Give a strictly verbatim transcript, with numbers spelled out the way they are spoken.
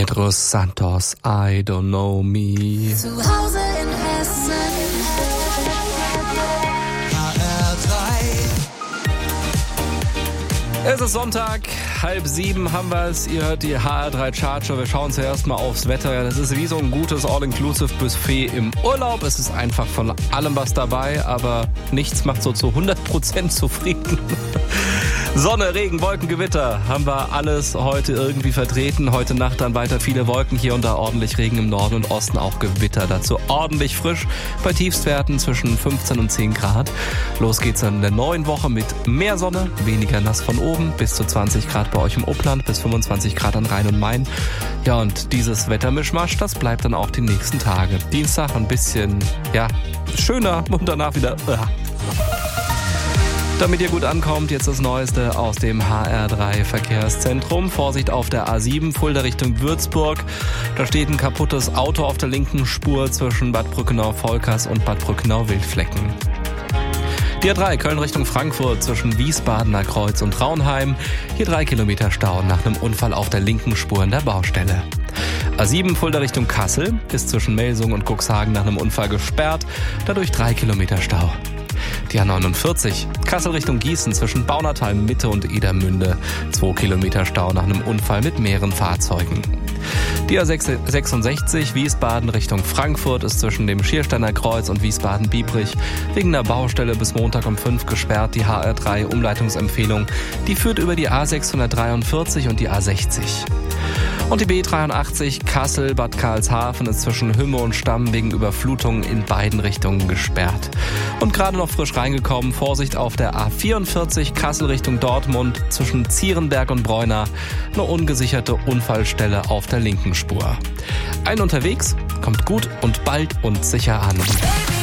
Pedro Santos, I don't know me. Zu Hause in Hessen. H R drei. Es ist Sonntag, halb sieben haben wir es. Ihr hört die H R drei Chartshow. Wir schauen zuerst mal aufs Wetter. Das ist wie so ein gutes All-Inclusive-Buffet im Urlaub. Es ist einfach von allem was dabei, aber nichts macht so zu hundert Prozent zufrieden. Sonne, Regen, Wolken, Gewitter haben wir alles heute irgendwie vertreten. Heute Nacht dann weiter viele Wolken, hier und da ordentlich Regen im Norden und Osten, auch Gewitter. Dazu ordentlich frisch bei Tiefstwerten zwischen fünfzehn und zehn Grad. Los geht's dann in der neuen Woche mit mehr Sonne, weniger nass von oben, bis zu zwanzig Grad bei euch im Upland, bis fünfundzwanzig Grad an Rhein und Main. Ja, und dieses Wettermischmasch, das bleibt dann auch die nächsten Tage. Dienstag ein bisschen, ja, schöner und danach wieder... Uh. Damit ihr gut ankommt, jetzt das Neueste aus dem H R drei Verkehrszentrum. Vorsicht auf der A sieben, Fulda Richtung Würzburg. Da steht ein kaputtes Auto auf der linken Spur zwischen Bad Brückenau-Volkers und Bad Brückenau-Wildflecken. Die A drei, Köln Richtung Frankfurt zwischen Wiesbadener Kreuz und Traunheim. Hier drei Kilometer Stau nach einem Unfall auf der linken Spur in der Baustelle. A sieben, Fulda Richtung Kassel, ist zwischen Melsung und Cuxhagen nach einem Unfall gesperrt. Dadurch drei Kilometer Stau. Die A neunundvierzig, Kassel Richtung Gießen zwischen Baunatal Mitte und Edermünde. zwei Kilometer Stau nach einem Unfall mit mehreren Fahrzeugen. Die A sechsundsechzig, Wiesbaden Richtung Frankfurt, ist zwischen dem Schiersteiner Kreuz und Wiesbaden-Biebrich wegen der Baustelle bis Montag um fünf gesperrt. Die H R drei Umleitungsempfehlung, die führt über die A sechshundertdreiundvierzig und die A sechzig. Und die B dreiundachtzig Kassel-Bad Karlshafen ist zwischen Hümme und Stamm wegen Überflutungen in beiden Richtungen gesperrt. Und gerade noch frisch reingekommen, Vorsicht auf der A vierundvierzig Kassel Richtung Dortmund zwischen Zierenberg und Bräuna, eine ungesicherte Unfallstelle auf der linken Spur. Ein unterwegs, kommt gut und bald und sicher an.